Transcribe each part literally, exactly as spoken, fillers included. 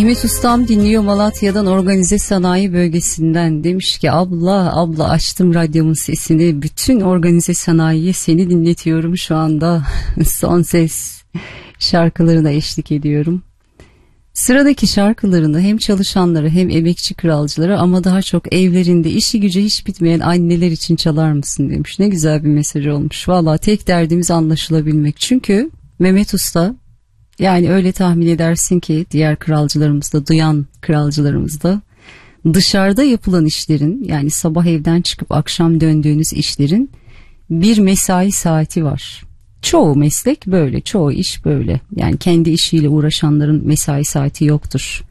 Mehmet Ustam dinliyor Malatya'dan, organize sanayi bölgesinden. Demiş ki abla abla açtım radyomun sesini, bütün organize sanayiye seni dinletiyorum şu anda. Son ses şarkılarına eşlik ediyorum. Sıradaki şarkılarını hem çalışanları hem emekçi kralcılara ama daha çok evlerinde işi gücü hiç bitmeyen anneler için çalar mısın demiş. Ne güzel bir mesaj olmuş. Valla tek derdimiz anlaşılabilmek. Çünkü Mehmet Usta, yani öyle tahmin edersin ki diğer kralcılarımız da, duyan kralcılarımız da, dışarıda yapılan işlerin, yani sabah evden çıkıp akşam döndüğünüz işlerin bir mesai saati var. Çoğu meslek böyle, çoğu iş böyle. Yani kendi işiyle uğraşanların mesai saati yoktur.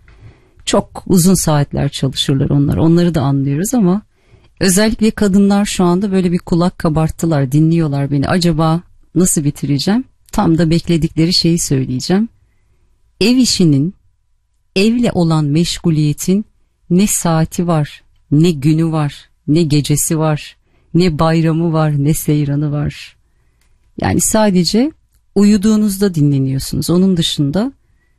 Çok uzun saatler çalışırlar onlar. Onları da anlıyoruz ama özellikle kadınlar şu anda böyle bir kulak kabarttılar, dinliyorlar beni. Acaba nasıl bitireceğim? Tam da bekledikleri şeyi söyleyeceğim. Ev işinin, evle olan meşguliyetin ne saati var, ne günü var, ne gecesi var, ne bayramı var, ne seyranı var. Yani sadece uyuduğunuzda dinleniyorsunuz. Onun dışında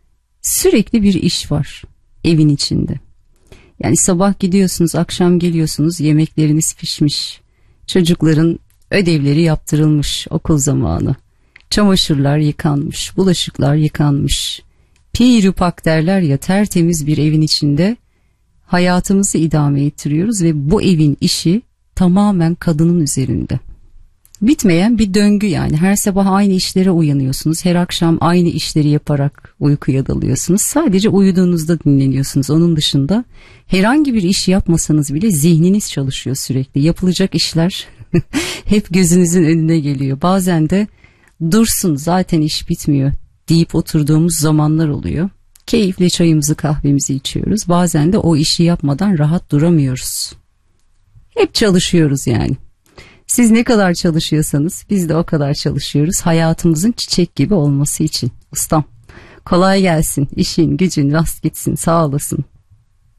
sürekli bir iş var evin içinde. Yani sabah gidiyorsunuz, akşam geliyorsunuz, yemekleriniz pişmiş, çocukların ödevleri yaptırılmış okul zamanı, çamaşırlar yıkanmış, bulaşıklar yıkanmış. Pirupak derler ya, tertemiz bir evin içinde hayatımızı idame ettiriyoruz ve bu evin işi tamamen kadının üzerinde. Bitmeyen bir döngü yani. Her sabah aynı işlere uyanıyorsunuz. Her akşam aynı işleri yaparak uykuya dalıyorsunuz. Sadece uyuduğunuzda dinleniyorsunuz. Onun dışında herhangi bir iş yapmasanız bile zihniniz çalışıyor sürekli. Yapılacak işler hep gözünüzün önüne geliyor. Bazen de dursun zaten iş bitmiyor deyip oturduğumuz zamanlar oluyor. Keyifle çayımızı kahvemizi içiyoruz. Bazen de o işi yapmadan rahat duramıyoruz. Hep çalışıyoruz yani. Siz ne kadar çalışıyorsanız biz de o kadar çalışıyoruz. Hayatımızın çiçek gibi olması için. Ustam kolay gelsin. İşin gücün rast gitsin. Sağ olasın.